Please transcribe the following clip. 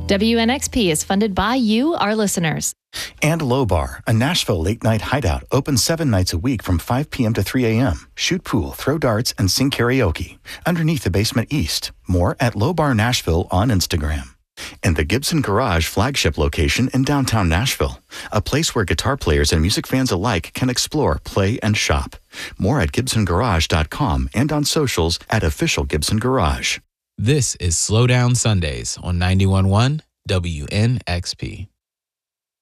WNXP is funded by you, our listeners. And Low Bar, a Nashville late-night hideout, open 7 nights a week from 5 p.m. to 3 a.m. Shoot pool, throw darts, and sing karaoke. Underneath the basement east. More at Low Bar Nashville on Instagram. And the Gibson Garage flagship location in downtown Nashville, a place where guitar players and music fans alike can explore, play, and shop. More at GibsonGarage.com and on socials at Official Gibson Garage. This is Slow Down Sundays on 91.1 WNXP.